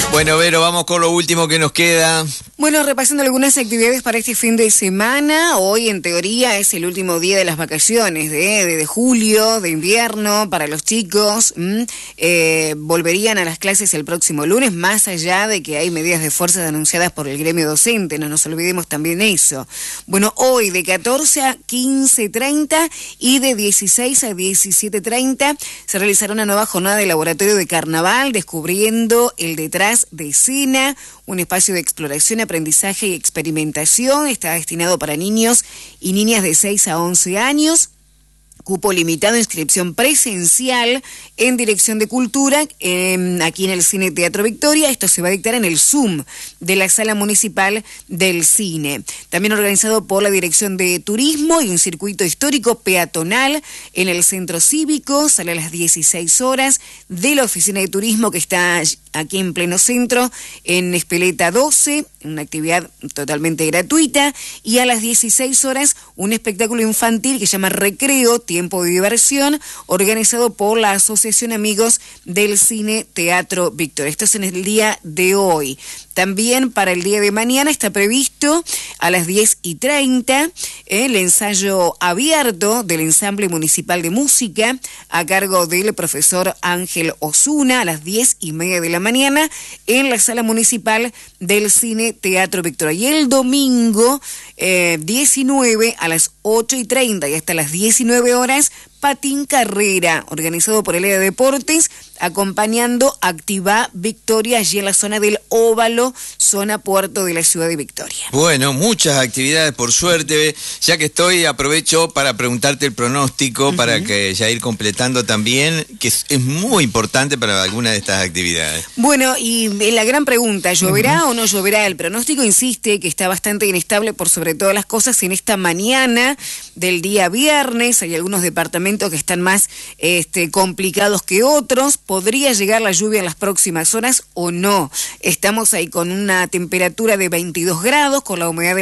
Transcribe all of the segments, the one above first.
Bueno, Vero, vamos con lo último que nos queda. Bueno, repasando algunas actividades para este fin de semana. Hoy, en teoría, es el último día de las vacaciones de julio, de invierno, para los chicos. Volverían a las clases el próximo lunes, más allá de que hay medidas de fuerza anunciadas por el gremio docente. No nos olvidemos también eso. Bueno, hoy de 14 a 15:30 y de 16 a 17:30 se realizará una nueva jornada de laboratorio de carnaval, descubriendo el detrás de escena, un espacio de exploración, aprendizaje y experimentación. Está destinado para niños y niñas de 6 a 11 años. Cupo limitado, inscripción presencial en Dirección de Cultura, aquí en el Cine Teatro Victoria. Esto se va a dictar en el Zoom de la Sala Municipal del Cine. También organizado por la Dirección de Turismo y un circuito histórico peatonal en el Centro Cívico. Sale a las 16 horas de la Oficina de Turismo que está aquí en pleno centro, en Espeleta 12, una actividad totalmente gratuita. Y a las 16 horas un espectáculo infantil que se llama Recreo, Tiempo de Diversión, organizado por la Asociación Amigos del Cine Teatro Victoria. Esto es en el día de hoy. También para el día de mañana está previsto a las 10:30 el ensayo abierto del Ensamble Municipal de Música a cargo del profesor Ángel Osuna a las 10:30 de la mañana en la Sala Municipal del Cine Teatro Victoria. Y el domingo 19 a las 8:30 y hasta las 19 horas, Patín Carrera, organizado por el EDA Deportes, acompañando Activa Victoria allí en la zona del Óvalo, zona puerto de la ciudad de Victoria. Bueno, muchas actividades, por suerte. Ya que estoy, aprovecho para preguntarte el pronóstico, para que ya ir completando también, que es muy importante para alguna de estas actividades. Bueno, y la gran pregunta, ¿lloverá o no lloverá? El pronóstico insiste que está bastante inestable por sobre todas las cosas en esta mañana del día viernes. Hay algunos departamentos que están más complicados que otros. ¿Podría llegar la lluvia en las próximas horas o no? Estamos ahí con una temperatura de 22 grados, con la humedad del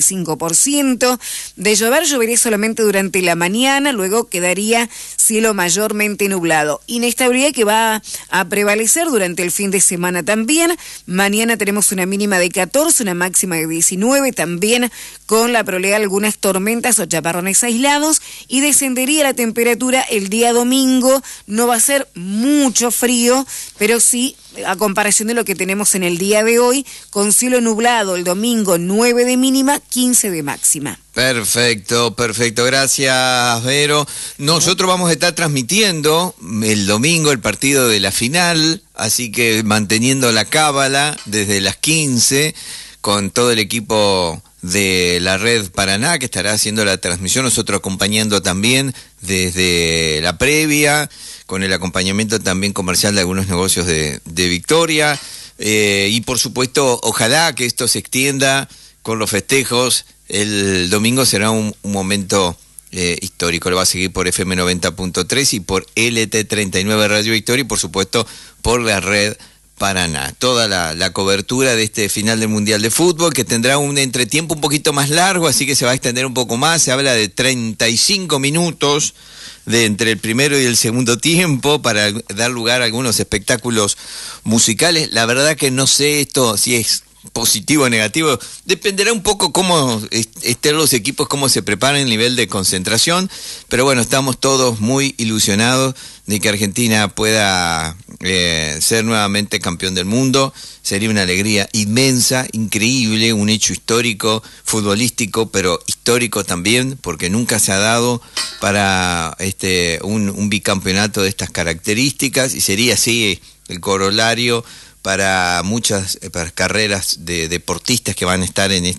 85%. De llover, llovería solamente durante la mañana, luego quedaría cielo mayormente nublado. Inestabilidad que va a prevalecer durante el fin de semana también. Mañana tenemos una mínima de 14, una máxima de 19, también con la probabilidad de algunas tormentas o chaparrones aislados, y descendería la temperatura el día domingo. No va a ser mucho frío, pero sí, a comparación de lo que tenemos en el día de hoy, con cielo nublado el domingo, 9 de mínima, 15 de máxima. Perfecto, gracias, Vero. Nosotros vamos a estar transmitiendo el domingo el partido de la final, así que manteniendo la cábala desde las 15 con todo el equipo de la Red Paraná, que estará haciendo la transmisión, nosotros acompañando también desde la previa, con el acompañamiento también comercial de algunos negocios de Victoria, y por supuesto, ojalá que esto se extienda con los festejos. El domingo será un momento histórico, lo va a seguir por FM 90.3 y por LT39 Radio Victoria, y por supuesto por la Red Paraná. Toda la cobertura de este final del Mundial de Fútbol, que tendrá un entretiempo un poquito más largo, así que se va a extender un poco más. Se habla de 35 minutos de entre el primero y el segundo tiempo para dar lugar a algunos espectáculos musicales. La verdad que no sé esto si es positivo o negativo, dependerá un poco cómo estén los equipos, cómo se preparan, el nivel de concentración, pero bueno, estamos todos muy ilusionados de que Argentina pueda ser nuevamente campeón del mundo. Sería una alegría inmensa, increíble, un hecho histórico, futbolístico, pero histórico también, porque nunca se ha dado para un bicampeonato de estas características, y sería así el corolario para muchas carreras de deportistas que van a estar en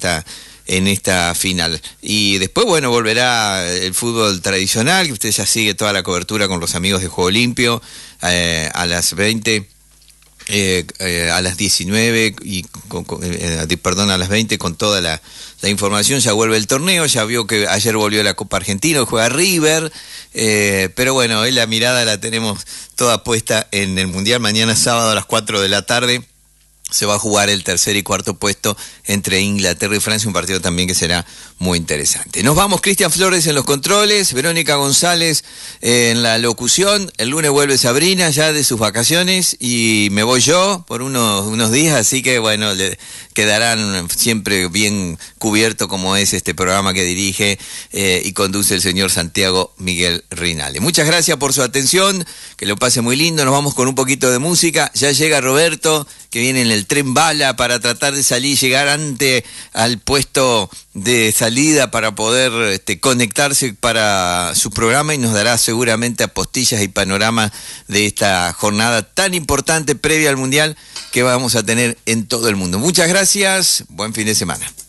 esta final. Y después, bueno, volverá el fútbol tradicional, que usted ya sigue toda la cobertura con los amigos de Juego Limpio, a las 20, a las 19, y a las 20 con toda la información. Ya vuelve el torneo, ya vio que ayer volvió la Copa Argentina, juega River, pero bueno, hoy la mirada la tenemos toda puesta en el Mundial. Mañana sábado a las 4 de la tarde se va a jugar el tercer y cuarto puesto entre Inglaterra y Francia, un partido también que será muy interesante. Nos vamos, Cristian Flores en los controles, Verónica González en la locución. El lunes vuelve Sabrina ya de sus vacaciones y me voy yo por unos días, así que bueno, le quedarán siempre bien cubierto como es este programa que dirige y conduce el señor Santiago Miguel Rinaldi. Muchas gracias por su atención, que lo pase muy lindo. Nos vamos con un poquito de música. Ya llega Roberto, que viene en el tren bala para tratar de salir, llegar antes al puesto de salida para poder conectarse para su programa, y nos dará seguramente apostillas y panoramas de esta jornada tan importante previa al Mundial que vamos a tener en todo el mundo. Muchas gracias, buen fin de semana.